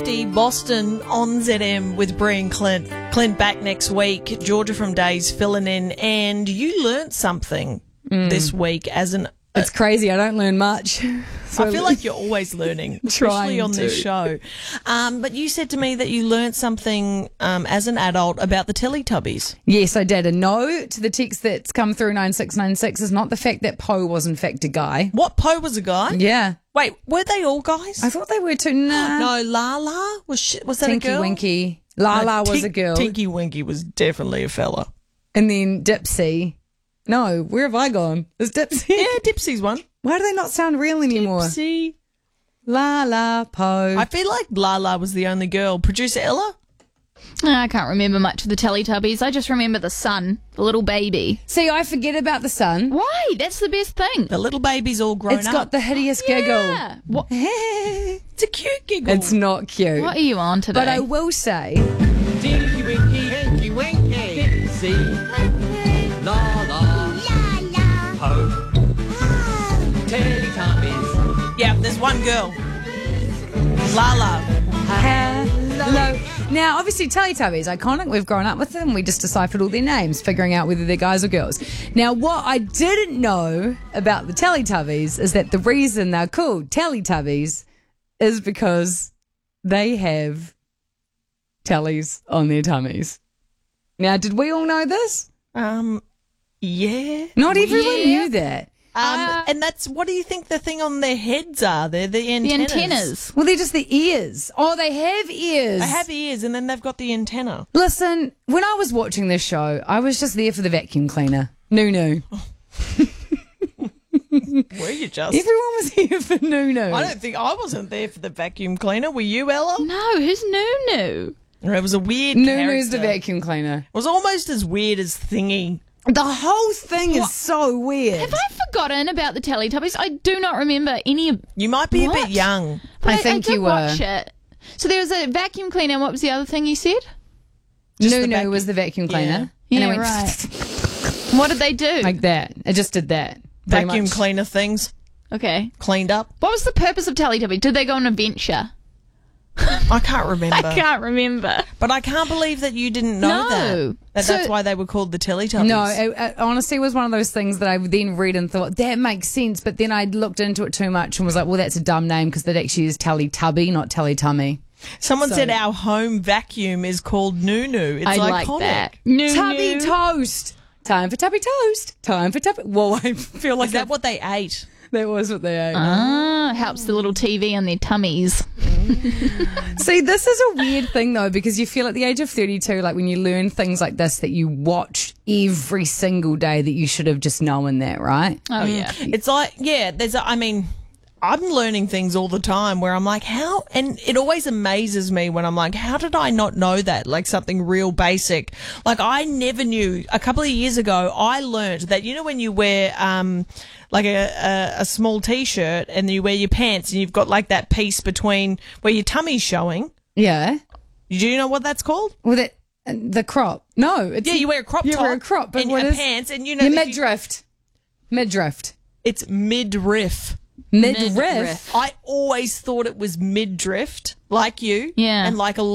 Boston on ZM with Bree and Clint. Clint back next week. Georgia from Days filling in. And you learnt something this week as an... It's crazy. I don't learn much. So I feel like you're always learning, especially on this show. But you said to me that you learnt something as an adult about the Teletubbies. Yes, I did. A no to the text that's come through 9696 is not the fact that Poe was in fact a guy. What, Poe was a guy? Yeah. Wait, were they all guys? I thought they were too. Nah. No, Lala? Was that Tinky a girl? Winky. Lala was a girl. Tinky Winky was definitely a fella. And then Dipsy. No, where have I gone? Is Dipsy? Yeah, Dipsy's one. Why do they not sound real anymore? Dipsy. Lala, Poe. I feel like Lala was the only girl. Producer Ella? I can't remember much of the Teletubbies. I just remember the son, the little baby. See, I forget about the son. Why? That's the best thing. The little baby's all grown It's up. got the hideous giggle. Yeah. What? It's a cute giggle. It's not cute. What are you on today? But I will say, Tinky Winky, Tinky Winky, Dipsy, La La, Poe, Teletubbies. Yeah, there's one girl. Lala. hello. Now, obviously, Teletubbies, iconic. We've grown up with them. We just deciphered all their names, figuring out whether they're guys or girls. Now, what I didn't know about the Teletubbies is that the reason they're called Teletubbies is because they have tellies on their tummies. Now, did we all know this? Yeah. Not everyone knew that. And that's, what do you think the thing on their heads are? They're the the antennas. antennas. Well, they're just the ears. Oh, they have ears. They have ears and then they've got the antenna. Listen, when I was watching this show, I was just there for the vacuum cleaner. Nunu. Were you just? Everyone was here for Nunu. I don't think I wasn't there for the vacuum cleaner. Were you, Ella? No, who's Nunu? It was a weird Nunu's the character. vacuum cleaner. It was almost as weird as Thingy. The whole thing is so weird. Have I forgotten about the Teletubbies? I do not remember any of. You might be a What? bit young. But I think did you were. watch it. So there was a vacuum cleaner. What was the other thing you said? Just the Nunu vacuum- was the vacuum cleaner. Yeah, and it went right. What did they do? like that. It just did that. Pretty Vacuum much. cleaner things Okay. cleaned up. What was the purpose of Teletubbies? Did they go on an adventure? I can't remember. I can't remember. But I can't believe that you didn't know No. that. So- That's why they were called the Teletubbies. No, it honestly was one of those things that I then read and thought, that makes sense. But then I looked into it too much and was like, well, that's a dumb name because that actually is Teletubby, not Teletubby. Someone So- said our home vacuum is called Nunu. It's I iconic. like that. Nunu. Tubby toast. Time for Tubby toast. Time for Tubby. Whoa, I feel like Is that what they ate? that was what they ate. Ah, helps the little TV on their tummies. See, this is a weird thing though, because you feel at the age of 32, like when you learn things like this that you watch every single day, that you should have just known that, right? Oh, yeah. It's like, yeah, I'm learning things all the time where I'm like, how? And it always amazes me when I'm like, how did I not know that? Like something real basic. Like I never knew. A couple of years ago, I learned that, you know, when you wear, like a small t-shirt and you wear your pants and you've got like that piece between where your tummy's showing. Yeah. Do you know what that's called? Well, that the crop. No, it's Yeah, you wear a crop you top. wear a crop, but and what a is pants, and you know your if you- midriff? Midriff. it's midriff. Midriff. I always thought it was midriff, like you. Yeah. And like a